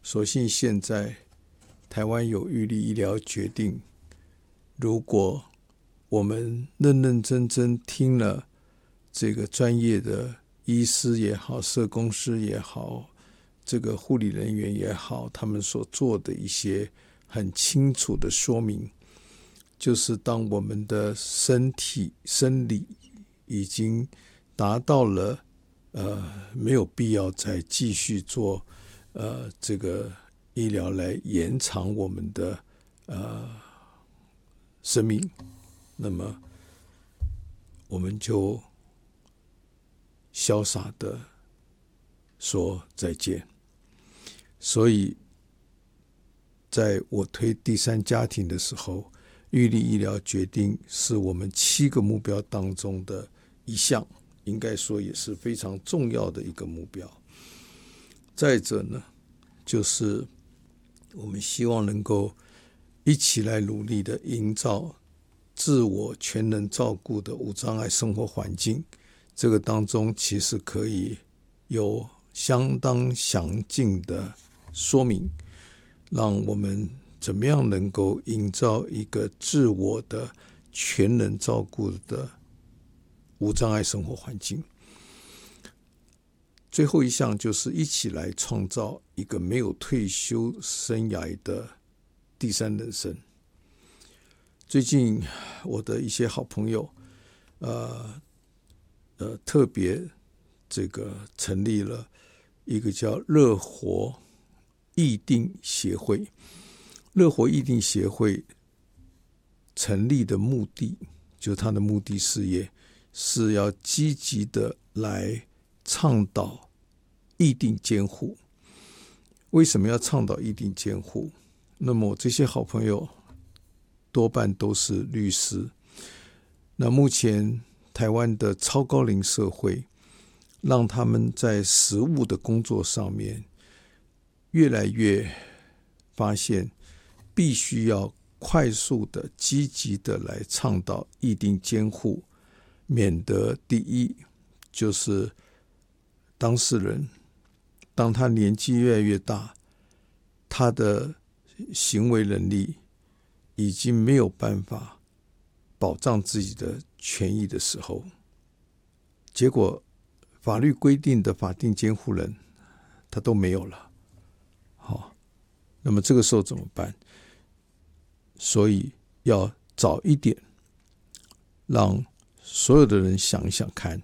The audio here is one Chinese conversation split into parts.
所幸现在台湾有预立医疗决定，如果我们认认真真听了这个专业的医师也好，社工师也好，这个护理人员也好，他们所做的一些很清楚的说明，就是当我们的身体生理已经达到了没有必要再继续做这个医疗来延长我们的生命，那么我们就潇洒的说再见。所以在我推第三家庭的时候，预立医疗决定是我们7个目标当中的一项，应该说也是非常重要的一个目标。再者呢，就是我们希望能够一起来努力的营造自我全能照顾的无障碍生活环境，这个当中其实可以有相当详尽的说明，让我们怎么样能够营造一个自我的全能照顾的无障碍生活环境。最后一项就是一起来创造一个没有退休生涯的第三人生。最近我的一些好朋友特别这个成立了一个叫乐活议定协会。乐活议定协会成立的目的，就是它的目的事业是要积极的来倡导议定监护。为什么要倡导议定监护？那么我这些好朋友多半都是律师。那目前台湾的超高龄社会，让他们在实务的工作上面越来越发现，必须要快速的、积极的来倡导议定监护，免得第一就是当事人当他年纪越来越大，他的行为能力已经没有办法保障自己的权益的时候，结果法律规定的法定监护人他都没有了。好，那么这个时候怎么办？所以要早一点让所有的人想一想看，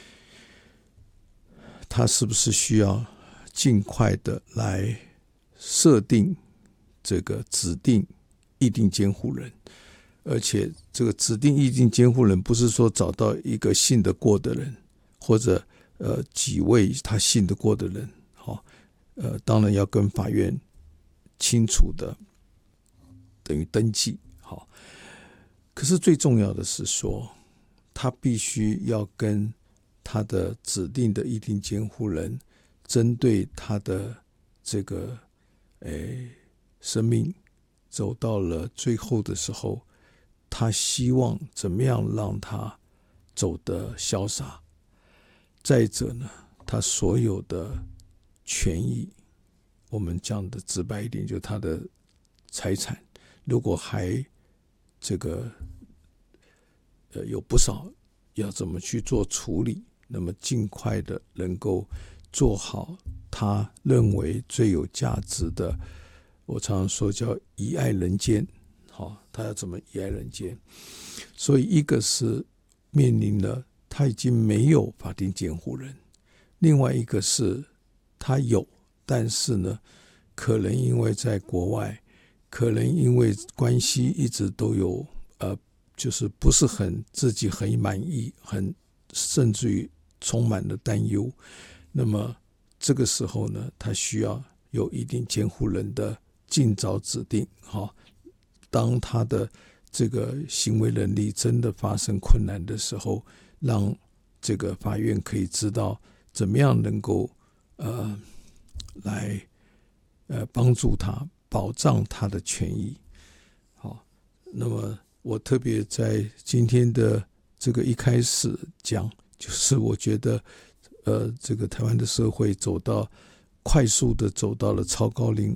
他是不是需要尽快的来设定这个指定议定监护人。而且这个指定议定监护人不是说找到一个信得过的人，或者几位他信得过的人，当然要跟法院清楚的等于登记。好，可是最重要的是说，他必须要跟他的指定的议定监护人，针对他的这个生命走到了最后的时候，他希望怎么样让他走得潇洒。再者呢，他所有的权益，我们讲的直白一点，就是他的财产，如果还这个有不少要怎么去做处理，那么尽快的能够做好他认为最有价值的，我常常说叫遗爱人间。好，他要怎么遗爱人间？所以一个是面临了他已经没有法定监护人，另外一个是他有，但是呢，可能因为在国外，可能因为关系一直都有就是不是自己很满意，甚至于充满了担忧。那么这个时候呢，他需要有一定监护人的尽早指定。当他的这个行为能力真的发生困难的时候，让这个法院可以知道怎么样能够来帮助他，保障他的权益。好，那么我特别在今天的这个一开始讲，就是我觉得这个台湾的社会快速的走到了超高龄